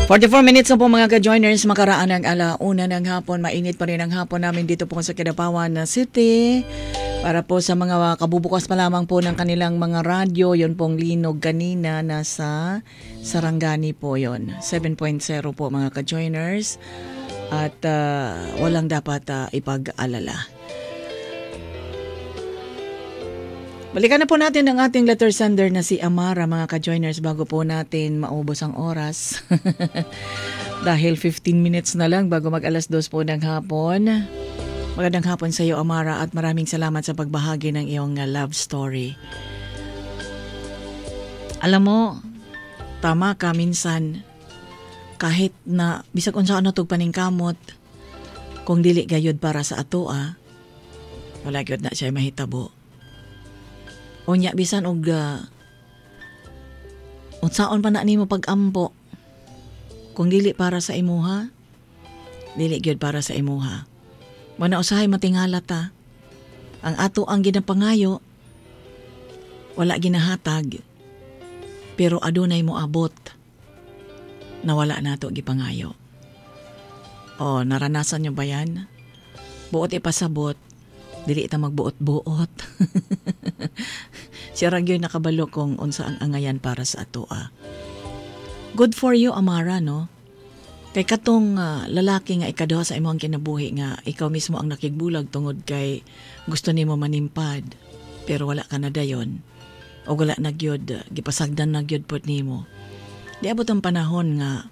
44 minutes na po mga ka-joiners, makaraan ng alauna ng hapon. Mainit pa rin ang hapon namin dito po sa Kidapawan City. Para po sa mga kabubukas pa lamang po ng kanilang mga radyo, yun pong linog kanina, nasa Sarangani po yun. 7.0 po mga ka-joiners. At walang dapat ipag-alala. Balikan na po natin ang ating letter sender na si Amara, mga ka-joiners, bago po natin maubos ang oras. Dahil 15 minutes na lang bago mag-alas 2 po ng hapon. Magandang hapon sa iyo, Amara, at maraming salamat sa pagbahagi ng iyong love story. Alam mo, tama ka minsan, kahit na bisag unsa ano tug paningkamot, kung dili gayud para sa ato, wala gyud na siya mahitabo. Unya bisan og unsaon pa na nimo pag-ampo, kung dili para sa imuha, dili gyud para sa imuha. Mana usahay matingala ta, ang ato ang ginapangayo wala ginahatag, pero adunay mo abot na wala nato gipangayo. O naranasan nyo ba yan? Buot ipasabot, dili ita magbuot-buot. Siya ragyoy nakabalo kung unsa ang angayan para sa ato. Good for you, Amara, no? Kay katong lalaki nga ikaduha sa imong kinabuhi nga ikaw mismo ang nakigbulag tungod kay gusto nimo manimpad, pero wala ka na dayon. O wala na gyud, gipasagdan na gyud pod nimo. Di abot ang panahon nga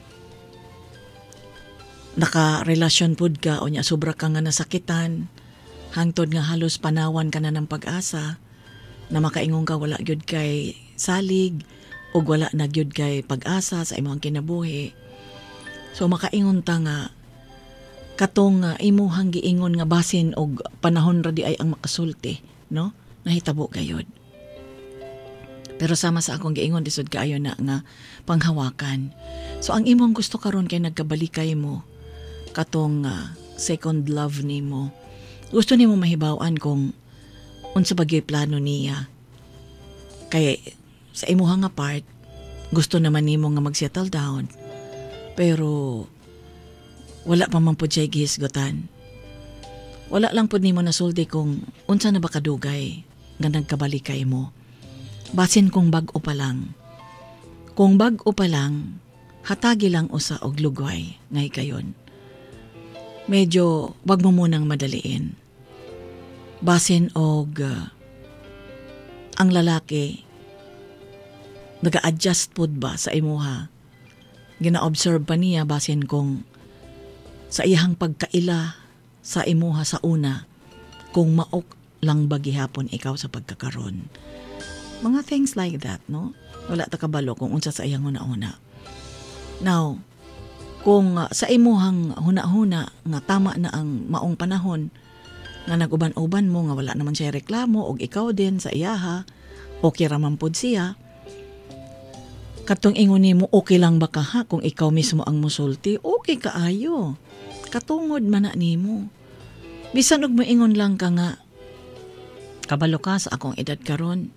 naka-relasyon pod ka o nya sobra ka nga nasakitan, hangtod nga halos panawan ka na ng pag-asa, na makaingon ka wala gyud kay salig o wala na gyud kay pag-asa sa imong kinabuhi. So makaingon ta nga katong imuhang giingon nga basin og panahon ra di ay ang makasulti, no? Nahitabo gayud. Pero sama sa akong giingon disud kaayo na nga panghawakan. So ang imong gusto karon kay nagkabalikay mo katong second love nimo. Gusto nimo mahibaw-an kung unsa bagay plano niya. Kaya sa imuha nga part, gusto naman nimo nga mag-settle down. Pero wala pa man pud siya gihisgutan. Wala lang pud nimo nasulti kung unsa na ba kadugay nga nagkabalikay mo. Basin kung bag-o pa lang. Kung bag-o pa lang, hatagi lang usa og lugway ngay kayon. Medyo wag mo munang madaliin. Basin og ang lalaki naga-adjust pod ba sa imuha. Gina-observe pa niya basin kung sa iyang pagkaila sa imuha sa una, kung maok lang ba gihapon ikaw sa pagkakaron. Mga things like that, no? Wala ta kabalo kung unsa sa iyang una-una. Now, kung sa imuhang huna-huna nga tama na ang maong panahon, nga nag-uban-uban mo nga wala naman siya reklamo og ikaw din sa iyaha, okay raman pod siya. Katong ingon nimo okay lang ba ka ha kung ikaw mismo ang musulti? Okay kaayo. Katungod man na nimo. Bisan og moingon lang ka nga kabalo ka sa akong edad karon.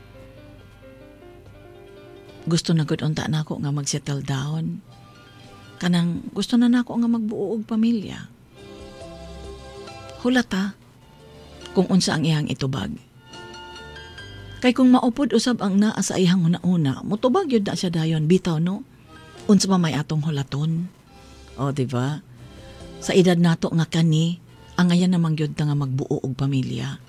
Gusto na gud unta nako nga mag-settle down. Kanang gusto na nako nga magbuo og pamilya. Hulata kung unsa ang iyang itubag. Kay kung maupod usab ang naa sa iyang una-una, mutubag yun na siya dayon, bitaw no? Unsa pa may atong hulaton. O, diba? Sa edad nato nga kani, ang ayan namang yun nga magbuo og pamilya.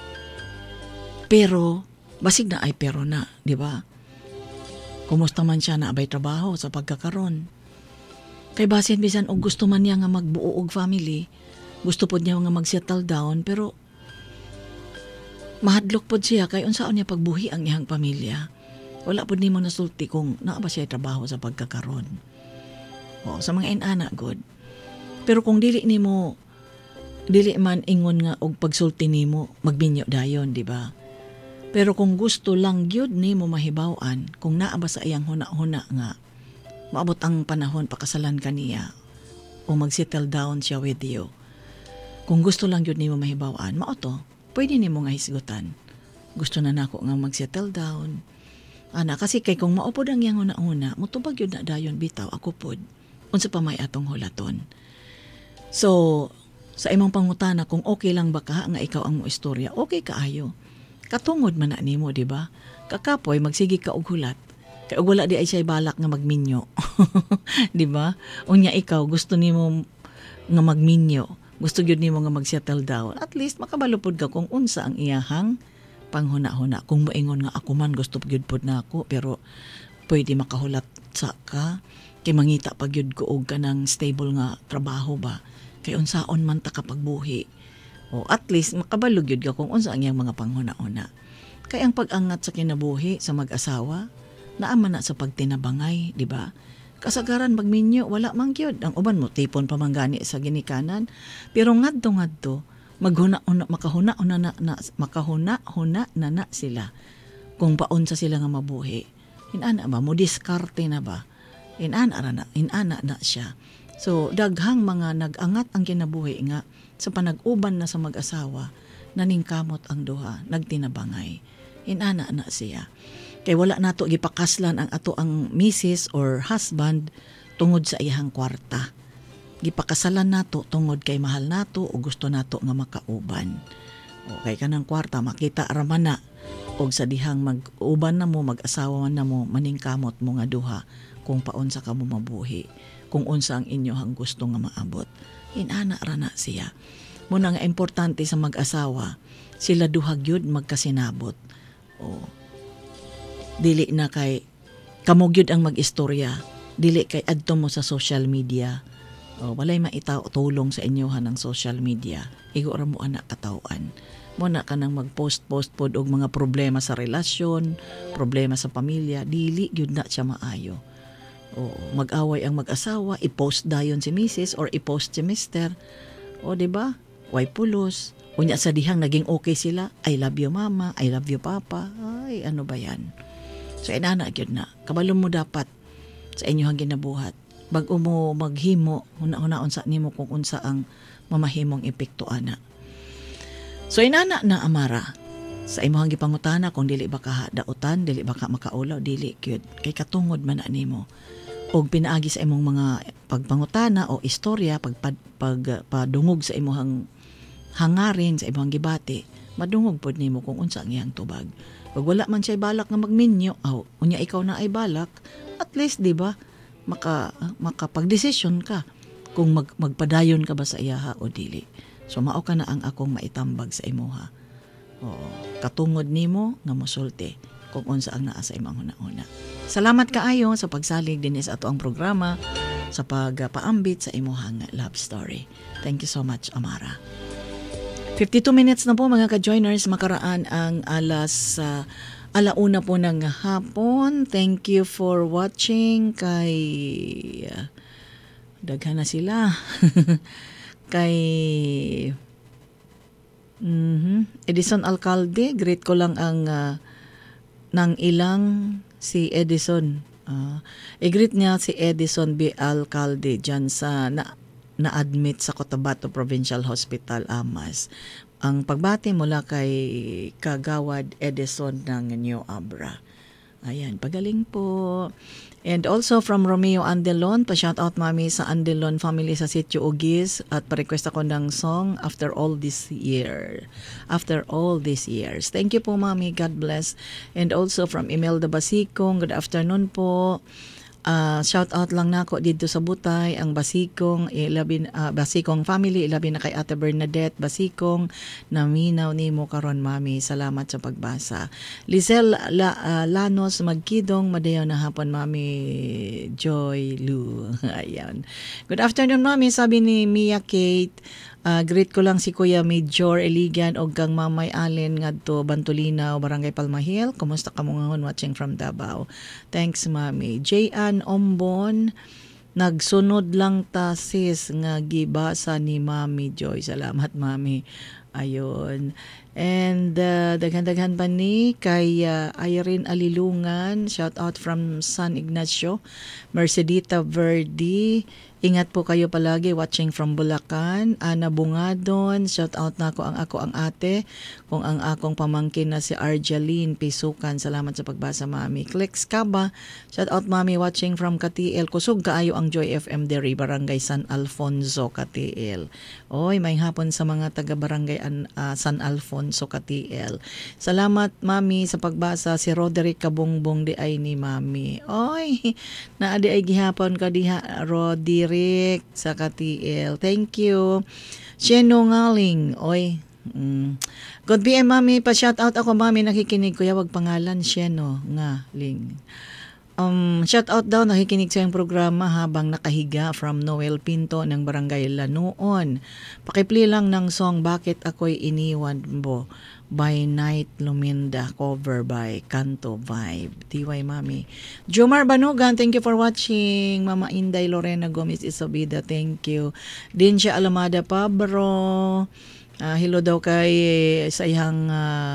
Pero, basig na ay pero na, diba? Kumusta man siya na abay trabaho sa pagkakaron. Kay basin bisan og gusto man niya nga magbuo og family, gusto pod niya nga mag-settle down, pero mahadlok pod siya kay unsaon niya pagbuhi ang iyang pamilya. Wala pod nimo nasulti kung naa ba siya trabaho sa pagkakaron. O sa mga inana good. Pero kung dili man ingon nga og pagsulti nimo, magbinyo dayon, di ba? Pero kung gusto lang gyud nimo mahibaw-an kung naa ba sa iyang huna-huna nga maabot ang panahon pakasalan kaniya o mag-settle down siya with you. Kung gusto lang yun nimo mahibaw-an, mao to, pwede nimo nga hisgutan. Gusto na nako nga mag-settle down. Ana, kasi kay kung maupod ang yang una-una, mutubag yun na dayon bitaw, ako pod. Unsa pa may atong hulaton. So, sa imong pangutana, kung okay lang ba ka nga ikaw ang mo istorya, okay kaayo. Katungod man na nimo, di ba? Kakapoy, magsigi ka og hulat. Kay og wala di ay siya balak nga magminyo. Di ba? Unya ikaw, gusto nimo nga magminyo. Gusto gyud nimo nga mag-settle down. At least makabalupod ka kung unsa ang iyahang panghuna-huna. Kung moingon nga ako man gusto gyud pod na ako, pero pwede makahulat sa ka. Kay mangita pa gyud ko og kanang stable nga trabaho ba. Kay unsaon man ta kapagbuhi. O at least makabalog gyud ka kung unsa ang iyang mga panghuna-huna. Kay ang pag-angat sa kinabuhi sa mag-asawa, naaman na sa pagtinabangay, di ba? Kasagaran magminyo, wala man gyud. Ang uban mo tipon pa man gani sa ginikanan, pero ngadto makahuna na sila kung paunsa sila nga mabuhi. Inana ba mo diskarte na ba? Inana na siya. So daghang mga nag-angat ang kinabuhi nga sa panag-uban na sa mag-asawa, naningkamot ang duha, nagtinabangay. Inana na siya. Kay wala nato gipakaslan ang ato ang misis or husband tungod sa iyang kwarta. Gipakasalan nato tungod kay mahal nato o gusto nato nga makauban. O kay kanang kwarta makita raman na og sa dihang mag-uban na mo, mag-asawa na mo, maningkamot mo nga duha kung paunsa ka mo mabuhi, kung unsa ang inyohang gusto nga maabot. Inana ra na siya. Muna nga importante sa mag-asawa, sila duha gyud magkasinabot. O dili na kay kamugyod ang mag-istorya, dili kay adto mo sa social media. O walay maitulong sa inyohan ng social media. Igo ra mo anak katawan. Mo na ka nang mag-post pod og mga problema sa relasyon, problema sa pamilya, dili gyud na siya maayo. O mag-away ang mag-asawa, i-post dayon si Mrs. or i-post si Mr. O di ba? Way pulos. Unya sa dihang naging okay sila, I love you mama, I love you papa. Ay, ano ba yan? So, inana gyud na. Kabalo mo dapat sa inyohang ginabuhat. Bag-o mo maghimo, huna-hunaon sa nimo kung unsa ang mamahimong epekto ana. So, inana na amara. Sa imong gipangutana kung dili ba ka dautan, dili ba ka makaulaw, dili gyud. Kay katungod man na nimo. Og pinaagi sa imong mga pagpangutana o istorya, pagpadungog sa imong hangarin, sa imong gibati, madungog pod nimo kung unsa ang iyang tubag. Pag wala man siya balak nga magminyo, unya ikaw na ay balak, at least, di ba, makapag-desisyon ka kung magpadayon ka ba sa iyaha o dili. So, mao ka na ang akong maitambag sa imuha. Oo, katungod nimo nga mosulti kung unsa ang naa sa imong huna-huna. Salamat kaayo sa pagsalig din sa ato ang programa sa pagpaambit sa imuhang love story. Thank you so much, Amara. 52 minutes na po mga ka-joiners, makaraan ang alauna po ng hapon. Thank you for watching kay daghan na sila. Kay Edison Alcalde, great ko lang ang nang ilang si Edison. I-greet niya si Edison B. Alcalde dyan sa na-admit sa Cotabato Provincial Hospital, Amas. Ang pagbati mula kay Kagawad Edison ng New Abra. Ayan, pagaling po. And also from Romeo Andelon, pa-shoutout mami sa Andelon family sa Sitio Ugis at pa-request ako ng song After All This Year. After All These Years. Thank you po mami, God bless. And also from Imelda Basikong, good afternoon po. Shout out lang nako dito sa Butay ang Basikong Basikong family, ilabi na kay Ate Bernadette Basikong, naminaw nimo karon mami, salamat sa pagbasa. Lizelle Lanos Magkidong, madayon na hapon mami Joy Lu. Ayan, good afternoon mami, sabi ni Mia Kate. Greet ko lang si Kuya Major Eligan o kang Mamay Allen ngadto Bantolinaw, Barangay Palmahil. Kumusta ka mo ngayon watching from Davao? Thanks mami. J.Ann Ombon, nagsunod lang tasis nga gibasa ni Mami Joy. Salamat mami. Ayun. And daghan-daghan pa ni kay Irene Alilungan, shout out from San Ignacio, Mercedita Verdi, ingat po kayo palagi watching from Bulacan. Ana Bungadon, shout out na ako ang ate, kung ang akong pamangkin na si Arjeline Pisukan. Salamat sa pagbasa, mami. Clicks Kaba, shout out mami watching from Katiel. Kusog kaayo ang Joy FM deri Barangay San Alfonso, Katiel. Oy, may hapon sa mga taga Barangay San Alfonso, Katiel. Salamat mami sa pagbasa. Si Roderick Kabongbong di ay ni mami. Oy, naadi ay gihapon ka diha Roderick sa Katiel. Thank you. Sheno Ngaling. Oy. Good PM mami, pa shout out ako mami, nakikinig kuya, wag pangalan Sheno Ngaling. Shout out daw, nakikinig sa yung programa habang nakahiga from Noel Pinto ng Barangay Lanuon. Pakipli lang ng song Bakit Ako'y Iniwan Mo by Night Luminda, cover by Canto Vibe. TY mami. Jomar Banugan, thank you for watching. Mama Inday Lorena Gomez Isabida, thank you. Dinsya Alamada Pabro, hello daw kay sa ihang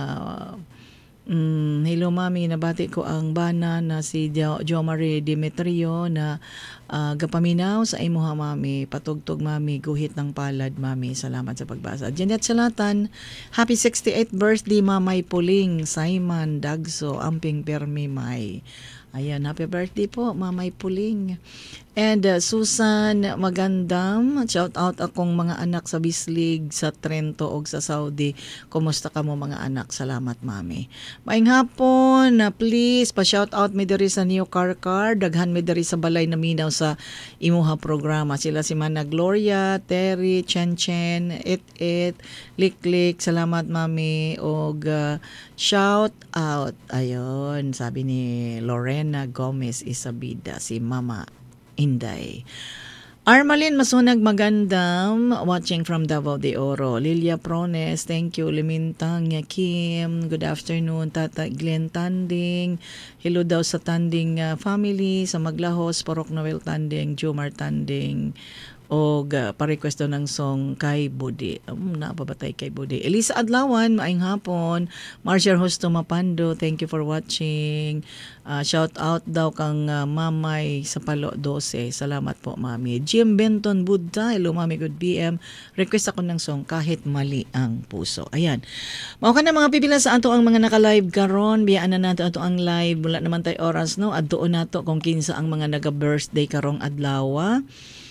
hello mami, nabati ko ang bana na si Jomari Demetrio na gapaminaw sa imuha mami, patugtog mami, guhit ng palad mami. Salamat sa pagbasa. Janet Salatan, happy 68th birthday Mamay Puling, Simon Dagso, Amping Permi May. Ayan, happy birthday po, Mamay Puling. And Susan Magandam, shout out akong mga anak sa Bislig, sa Trento o sa Saudi. Kumusta ka mo mga anak? Salamat, mami. Maing hapon, please, pa-shout out mi diri sa New Karkar, daghan mi diri sa balay na minaw sa imuha programa. Sila si Mana Gloria, Terry, Chen, It, Lik, salamat, mami. Og shout out, ayun, sabi ni Lorena Gomez Isabida, si Mama Inday. Armalin Masunag Magandam, watching from Davao de Oro. Lilia Prones, thank you. Limintang Kim, good afternoon. Tata Glenn Tanding, hello daw sa Tanding family, sa Maglahos, Porok Noel Tanding, Jomar Tanding, o pa-request ng song kay Budi. Napabatay kay Budi. Elisa Adlawan, maayong hapon. Marcia Hosto Mapando, thank you for watching. Shout out daw kang Mamay sa Palo 12. Salamat po, mami. Jim Benton Buddha, hello mami, good PM. Request ako ng song Kahit Mali ang Puso. Ayan. Mao ka na mga pipila sa ato ang mga naka-live karon. Biyaan na nato ato ang live. Wala naman tay oras, no? At doon nato kung kinsa ang mga naga-birthday karong adlaw.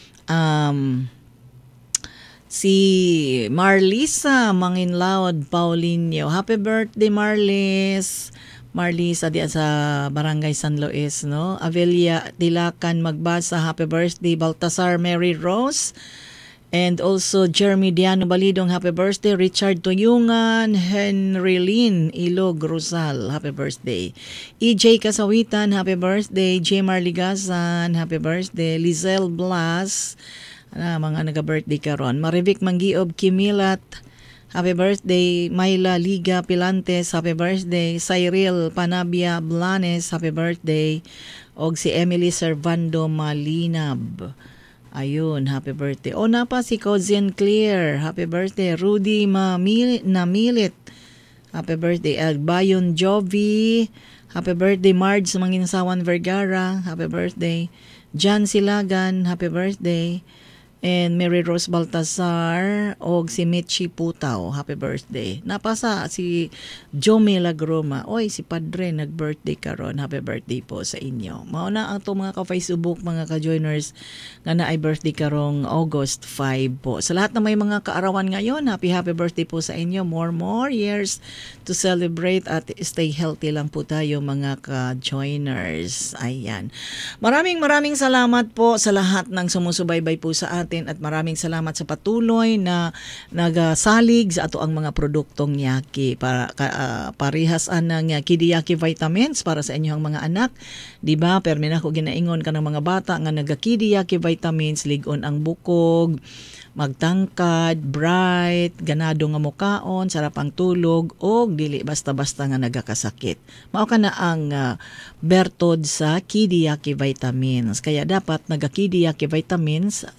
Si Marlisa Manginlaod Paulinho, happy birthday Marlisa di sa Barangay San Luis, no? Avelia Tilacan Magbasa, happy birthday. Baltasar Mary Rose, and also Jeremy Diano Balidong, happy birthday. Richard Tuyungan, Henry Lynn Ilog Rosal, happy birthday. EJ Kasawitan, happy birthday. Jmar Ligasan, happy birthday. Lizelle Blas, mga naga-birthday karon. Marivic Manggiob Kimilat, happy birthday. Myla Liga Pilantes, happy birthday. Cyril Panabia Blanes, happy birthday. Og si Emily Servando Malinab, ayun, happy birthday. O napa si Cousin Clear, happy birthday. Rudy Namilit, happy birthday. Bayon Jovi, happy birthday. Marge Manginsawan Vergara, happy birthday. John Silagan, happy birthday. And Mary Rose Baltazar og si Mitchie Putaw, happy birthday. Napasa si Jomi Lagroma, oy si Padre nag-birthday karon, happy birthday po sa inyo. Mao na ang to mga ka-Facebook, mga ka-joiners nga na ay birthday karong August 5 po. Sa lahat na may mga kaarawan ngayon, happy birthday po sa inyo. More years to celebrate at stay healthy lang po tayo mga ka-joiners. Ayan. Maraming salamat po sa lahat ng sumusubaybay po sa atin. At maraming salamat sa patuloy na nagasalig sa ato ang mga produktong Yaki para parihasan ng Kidiyaki vitamins para sa inyong mga anak, di ba? Permi na ko ginaingon ka ng mga bata nga nagakidiyaki vitamins, ligon ang bukog, magtangkad, bright, ganado nga mukaon, sarap ang tulog, o dili basta-basta nga nagakasakit. Mao ka na ang bertod sa Kidiyaki vitamins. Kaya dapat nagakidiyaki vitamins si baby.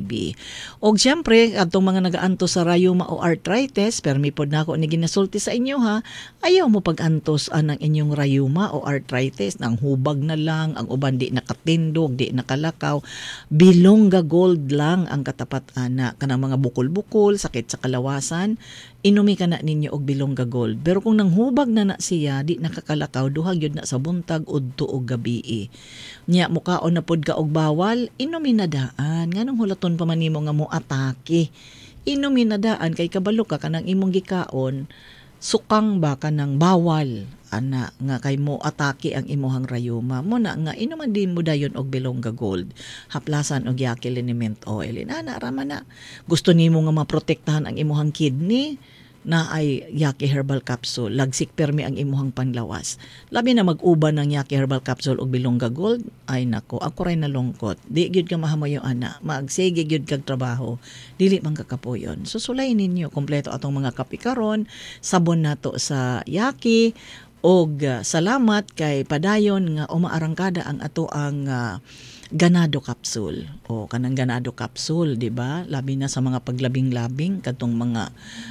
TB. Og siyempre, atong mga nagaantos sa rayuma o arthritis, permi pod nako ni ginasulti sa inyo ha, ayaw mo pag-antos anang inyong rayuma o arthritis, nang hubag na lang, ang uban di nakatindog, di nakalakaw, Bilongga Gold lang ang katapat ana. Kanang mga bukol-bukol, sakit sa kalawasan, inumi ka na ninyo og Bilongga Gold. Pero kung nanghubag na siya, di nakakalakaw, duhag yun na sa buntag, udto o gabi. Nya mukaon na pod ka og bawal, inumi na daan. Nganong hulaton pa man nimo nga mo atake. Inumi na daan kay kabalo ka kanang imong gikaon, sukang ba ka ng bawal ana nga kay mo atake ang imuhang rayuma mo na nga inuman din mo dayon og Bilongga Gold, haplasan og Yaki Liniment Oil. Inana rama na gusto nimo nga maprotektahan ang imuhang kidney, na ay Yaki Herbal Capsule, lagsik permi ang imuhang panlawas. Labi na mag-uban ng Yaki Herbal Capsule og Bilongga Gold, ay nako, ako ray nalungkot. Di gyud ka mahamoy ana, magsige gyud kag trabaho, dili man kakapoyon. Susulay ninyo kompleto atong mga kape karon, sabon nato sa Yaki, og salamat kay padayon nga umaarangkada ang ato ang Ganado Capsule. O kanang Ganado Capsule, di ba? Labi na sa mga paglabing-labing, katong mga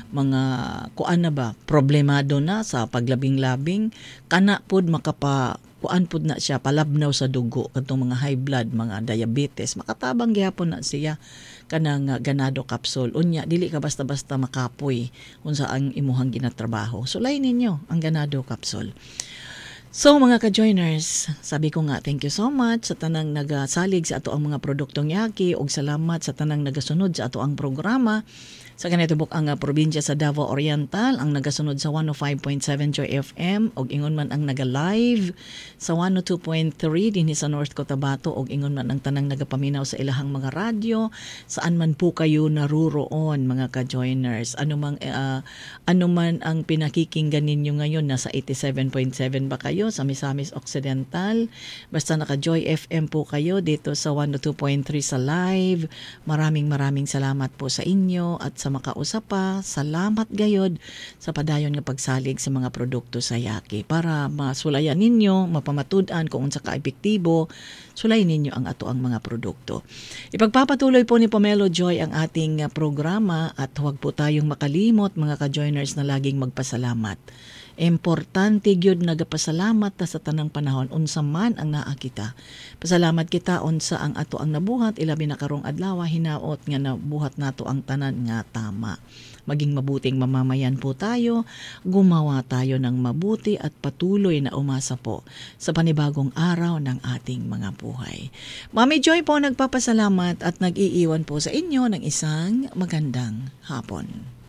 kuan na ba, problemado na sa paglabing-labing, kana pod makapa kuan pod na siya, palabnaw sa dugo, katong mga high blood, mga diabetes, makatabang gyapon na siya kanang Ganado Capsule. Unya, dili ka basta-basta makapoy unsa ang imuhang ginatrabaho. Sulay ninyo ang Ganado Capsule. So mga ka-joiners, sabi ko nga thank you so much sa tanang nagasalig sa ato ang mga produktong Yaki, og salamat sa tanang nagasunod sa ato ang programa. Sa ganito bukang probinsya sa Davao Oriental, ang nagasunod sa 105.7 Joy FM, og ingon man ang naga-live sa 102.3 dinhi sa North Cotabato, og ingon man ang tanang nagapaminaw sa ilahang mga radyo, saan man po kayo naruroon mga ka-joiners. Ano man ang pinakikinggan ninyo ngayon, nasa 87.7 ba kayo sa Misamis Occidental, basta naka-Joy FM po kayo dito sa 102.3 sa live. Maraming salamat po sa inyo at sa makausap pa, salamat gayod sa padayon nga pagsalig sa mga produkto sa Yaki para masulayan ninyo, mapamatud-an kung unsa ka epektibo, sulayin ninyo ang ato ang mga produkto. Ipagpapatuloy po ni Pomelo Joy ang ating programa at huwag po tayong makalimot mga ka-joiners na laging magpasalamat. Importante gyud nagapasalamat ta sa tanang panahon unsa man ang naa kita. Pasalamat kita unsa ang ato ang nabuhat, ilabi na karong adlaw hinaot nga nabuhat nato ang tanan nga tama. Maging mabuting mamamayan po tayo, gumawa tayo ng mabuti at patuloy na umasa po sa panibagong araw ng ating mga buhay. Mami Joy po nagpapasalamat at nag-iiwan po sa inyo ng isang magandang hapon.